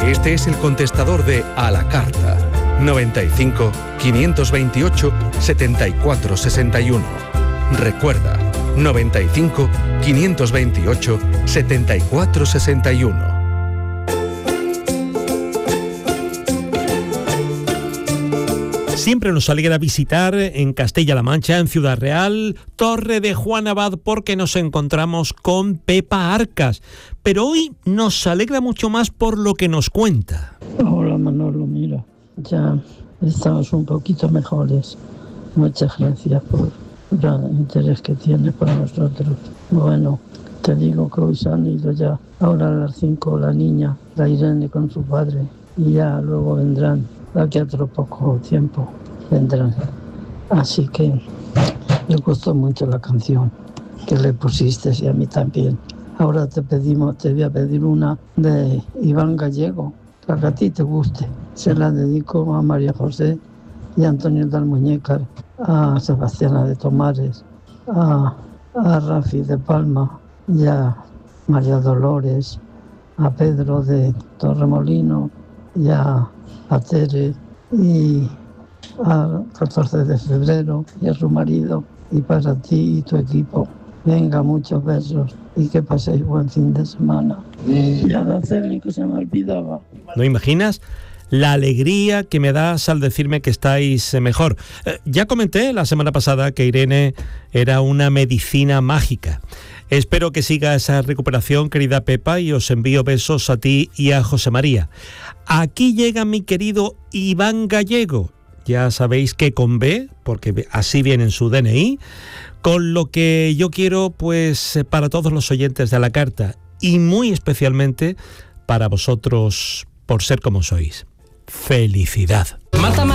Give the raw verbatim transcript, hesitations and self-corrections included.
Este es el contestador de A la Carta. noventa y cinco, quinientos veintiocho, setenta y cuatro sesenta y uno. Recuerda, noventa y cinco, quinientos veintiocho, setenta y cuatro sesenta y uno. Siempre nos alegra visitar en Castilla-La Mancha, en Ciudad Real, Torre de Juan Abad, porque nos encontramos con Pepa Arcas. Pero hoy nos alegra mucho más por lo que nos cuenta. Hola Manolo, mira, ya estamos un poquito mejores. Muchas gracias por el gran interés que tienes por nosotros. Bueno, te digo que hoy se han ido ya. Ahora a las cinco la niña, la Irene con su padre, y ya luego vendrán. De aquí a otro poco tiempo vendrán. Así que me gustó mucho la canción que le pusiste y a mí también. Ahora te pedimos, te voy a pedir una de Iván Gallego, para que a ti te guste. Se la dedico a María José y a Antonio del Muñécar, a Sebastiana de Tomares, a, a Rafi de Palma y a María Dolores, a Pedro de Torremolino y a a Tere y a catorce de febrero y a su marido, y para ti y tu equipo. Venga, muchos besos y que paséis buen fin de semana. Y a Araceli, que se me olvidaba. ¿No imaginas la alegría que me das al decirme que estáis mejor? Eh, ya comenté la semana pasada que Irene era una medicina mágica. Espero que siga esa recuperación, querida Pepa, y os envío besos a ti y a José María. Aquí llega mi querido Iván Gallego, ya sabéis que con B, porque así viene en su D N I, con lo que yo quiero, pues, para todos los oyentes de A la Carta, y muy especialmente para vosotros, por ser como sois. ¡Felicidad!